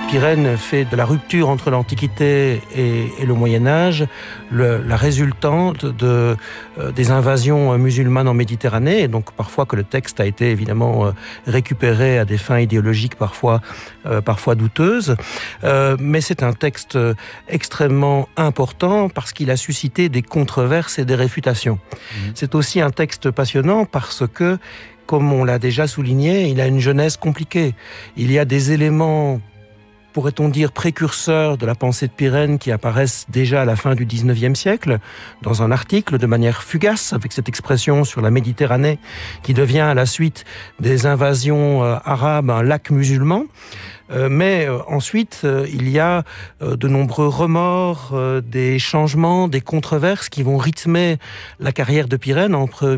Pirenne fait de la rupture entre l'Antiquité et le Moyen-Âge la résultante des invasions musulmanes en Méditerranée, et donc parfois que le texte a été évidemment récupéré à des fins idéologiques parfois douteuses. Mais c'est un texte extrêmement important parce qu'il a suscité des controverses et des réfutations. C'est aussi un texte passionnant parce que, comme on l'a déjà souligné, il a une genèse compliquée. Il y a des éléments, pourrait-on dire, précurseurs de la pensée de Pirenne qui apparaissent déjà à la fin du XIXe siècle, dans un article de manière fugace, avec cette expression sur la Méditerranée, qui devient à la suite des invasions arabes un lac musulman. Mais ensuite, il y a de nombreux remords, des changements, des controverses qui vont rythmer la carrière de Pirenne entre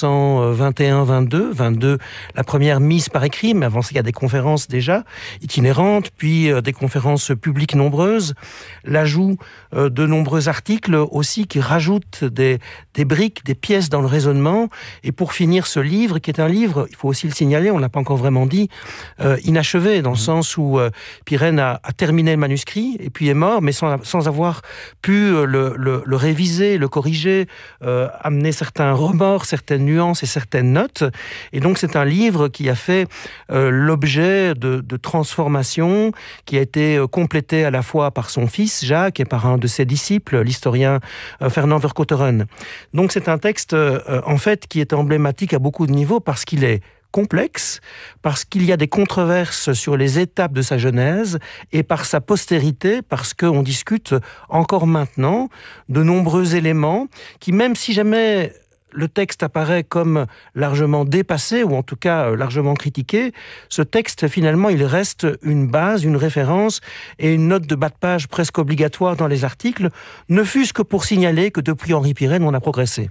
1921-22, la première mise par écrit, mais avant ça, il y a des conférences déjà itinérantes, puis des conférences publiques nombreuses, l'ajout de nombreux articles aussi qui rajoutent des briques, des pièces dans le raisonnement, et pour finir ce livre, qui est un livre, il faut aussi le signaler, on ne l'a pas encore vraiment dit, inachevé, dans le sens où Pirenne a terminé le manuscrit et puis est mort, mais sans avoir pu le réviser, le corriger, amener certains remords, certaines nuances et certaines notes. Et donc c'est un livre qui a fait l'objet de transformations, qui a été complété à la fois par son fils Jacques et par un de ses disciples, l'historien Fernand Vercauteren. Donc c'est un texte en fait qui est emblématique à beaucoup de niveaux parce qu'il est complexe, parce qu'il y a des controverses sur les étapes de sa genèse et par sa postérité, parce qu'on discute encore maintenant de nombreux éléments qui, même si jamais le texte apparaît comme largement dépassé ou en tout cas largement critiqué, ce texte finalement il reste une base, une référence et une note de bas de page presque obligatoire dans les articles, ne fût-ce que pour signaler que depuis Henri Pirenne on a progressé.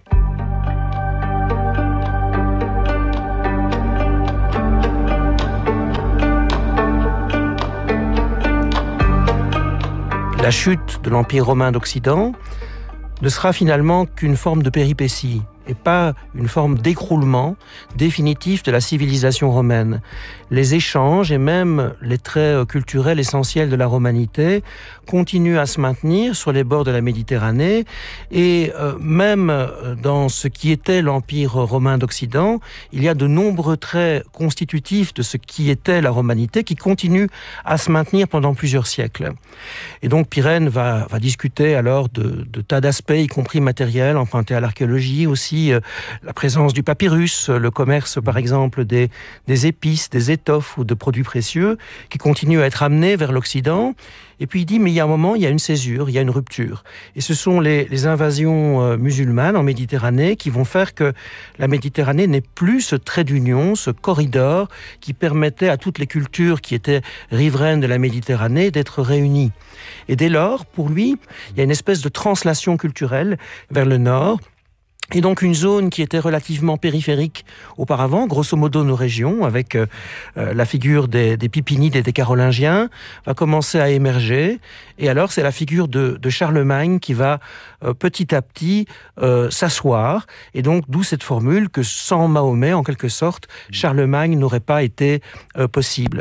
La chute de l'Empire romain d'Occident ne sera finalement qu'une forme de péripétie et pas une forme d'écroulement définitif de la civilisation romaine. Les échanges et même les traits culturels essentiels de la romanité continuent à se maintenir sur les bords de la Méditerranée et même dans ce qui était l'Empire romain d'Occident, il y a de nombreux traits constitutifs de ce qui était la romanité qui continuent à se maintenir pendant plusieurs siècles. Et donc Pirenne va discuter alors de tas d'aspects, y compris matériels, empruntés à l'archéologie aussi, la présence du papyrus, le commerce par exemple des épices, des étoffes ou de produits précieux qui continuent à être amenés vers l'Occident. Et puis il dit, mais il y a un moment, il y a une césure, il y a une rupture. Et ce sont les invasions musulmanes en Méditerranée qui vont faire que la Méditerranée n'est plus ce trait d'union, ce corridor qui permettait à toutes les cultures qui étaient riveraines de la Méditerranée d'être réunies. Et dès lors, pour lui, il y a une espèce de translation culturelle vers le nord. Et donc une zone qui était relativement périphérique auparavant, grosso modo nos régions, avec la figure des Pipinides et des Carolingiens, va commencer à émerger. Et alors c'est la figure de Charlemagne qui va petit à petit s'asseoir. Et donc d'où cette formule que sans Mahomet, en quelque sorte, Charlemagne n'aurait pas été possible.